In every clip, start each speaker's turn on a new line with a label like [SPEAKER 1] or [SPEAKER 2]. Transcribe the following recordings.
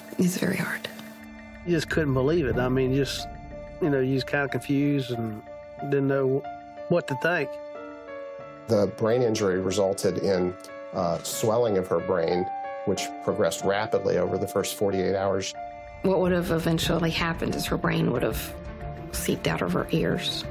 [SPEAKER 1] It's very hard.
[SPEAKER 2] You just couldn't believe it. I mean, you was kind of confused and didn't know what to think.
[SPEAKER 3] The brain injury resulted in swelling of her brain, which progressed rapidly over the first 48 hours.
[SPEAKER 1] What would have eventually happened is her brain would have seeped out of her ears,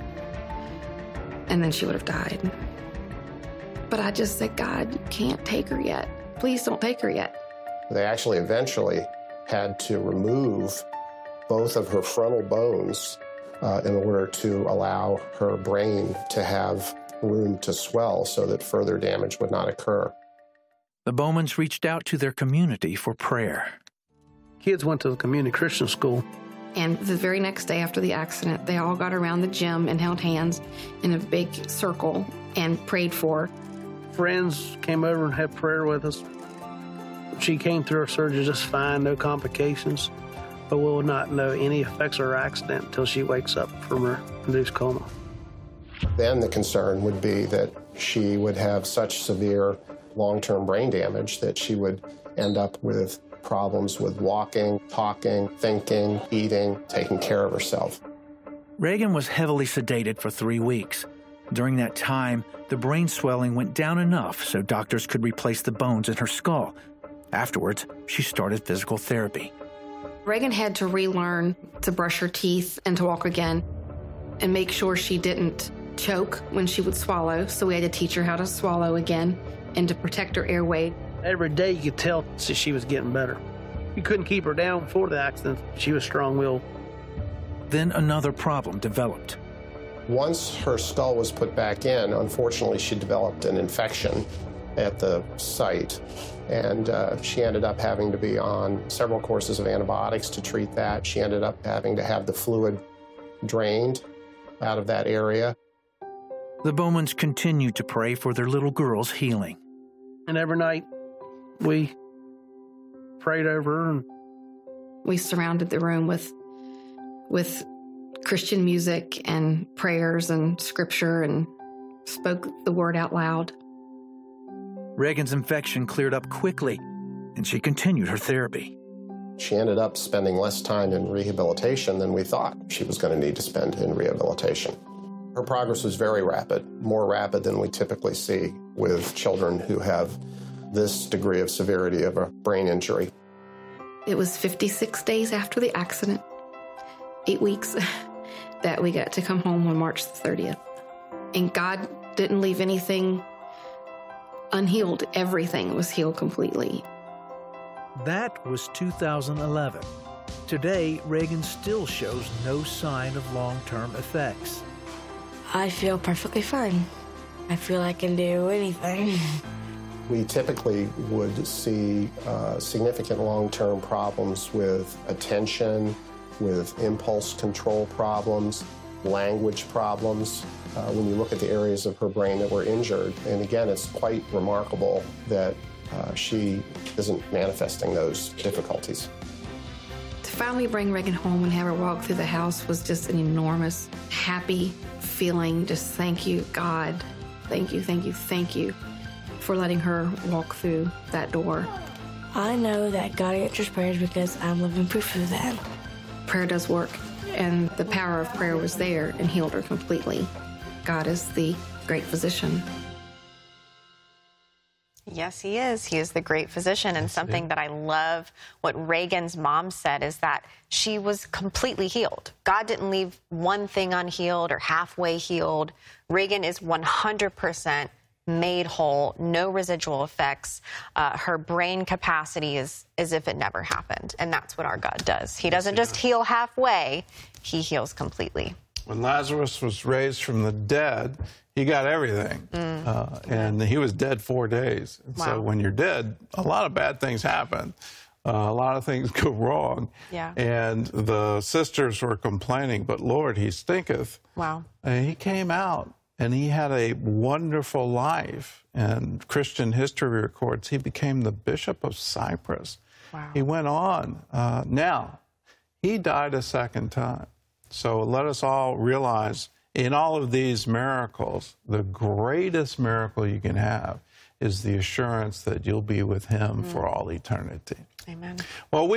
[SPEAKER 1] and then she would have died. But I just said, God, you can't take her yet. Please don't take her yet.
[SPEAKER 3] They actually eventually had to remove both of her frontal bones in order to allow her brain to have room to swell so that further damage would not occur.
[SPEAKER 4] The Bowmans reached out to their community for prayer.
[SPEAKER 2] Kids went to the community Christian school.
[SPEAKER 1] And the very next day after the accident, they all got around the gym and held hands in a big circle and prayed for her.
[SPEAKER 2] Friends came over and had prayer with us. She came through her surgery just fine, no complications, but we'll not know any effects of her accident until she wakes up from her induced coma.
[SPEAKER 3] Then the concern would be that she would have such severe long-term brain damage that she would end up with problems with walking, talking, thinking, eating, taking care of herself.
[SPEAKER 4] Reagan was heavily sedated for 3 weeks. During that time, the brain swelling went down enough so doctors could replace the bones in her skull. Afterwards, she started physical therapy.
[SPEAKER 1] Reagan had to relearn to brush her teeth and to walk again and make sure she didn't choke when she would swallow. So we had to teach her how to swallow again and to protect her airway.
[SPEAKER 2] Every day you could tell she was getting better. You couldn't keep her down before the accident. She was strong-willed.
[SPEAKER 4] Then another problem developed.
[SPEAKER 3] Once her skull was put back in, unfortunately, she developed an infection at the site, and she ended up having to be on several courses of antibiotics to treat that. She ended up having to have the fluid drained out of that area.
[SPEAKER 4] The Bowmans continued to pray for their little girl's healing.
[SPEAKER 2] And every night we prayed over her. And
[SPEAKER 1] we surrounded the room with Christian music and prayers and scripture and spoke the word out loud.
[SPEAKER 4] Reagan's infection cleared up quickly, and she continued her therapy.
[SPEAKER 3] She ended up spending less time in rehabilitation than we thought she was going to need to spend in rehabilitation. Her progress was very rapid, more rapid than we typically see with children who have this degree of severity of a brain injury.
[SPEAKER 1] It was 56 days after the accident, 8 weeks, that we got to come home on March the 30th. And God didn't leave anything unhealed. Everything was healed completely.
[SPEAKER 4] That was 2011. Today, Reagan still shows no sign of long-term effects.
[SPEAKER 5] I feel perfectly fine. I feel I can do anything.
[SPEAKER 3] We typically would see significant long-term problems with attention, with impulse control problems, language problems, when you look at the areas of her brain that were injured. And again, it's quite remarkable that she isn't manifesting those difficulties.
[SPEAKER 1] To finally bring Reagan home and have her walk through the house was just an enormous, happy feeling. Just thank you, God. Thank you, thank you, thank you for letting her walk through that door.
[SPEAKER 5] I know that God answers prayers because I'm living proof of that.
[SPEAKER 1] Prayer does work, and the power of prayer was there and healed her completely. God is the great physician.
[SPEAKER 6] Yes, he is. He is the great physician. And something that I love what Reagan's mom said is that she was completely healed. God didn't leave one thing unhealed or halfway healed. Reagan is 100% made whole, no residual effects. Her brain capacity is as if it never happened. And that's what our God does. He doesn't just heal halfway, he heals completely.
[SPEAKER 7] When Lazarus was raised from the dead, he got everything. And he was dead 4 days. And so when you're dead, a lot of bad things happen. A lot of things go wrong.
[SPEAKER 6] Yeah.
[SPEAKER 7] And the sisters were complaining, but Lord, he stinketh.
[SPEAKER 6] Wow.
[SPEAKER 7] And he came out and he had a wonderful life. And Christian history records he became the Bishop of Cyprus.
[SPEAKER 6] Wow.
[SPEAKER 7] He went on. Now, he died a second time. So let us all realize in all of these miracles, the greatest miracle you can have is the assurance that you'll be with him for all eternity.
[SPEAKER 6] Amen.
[SPEAKER 7] Well,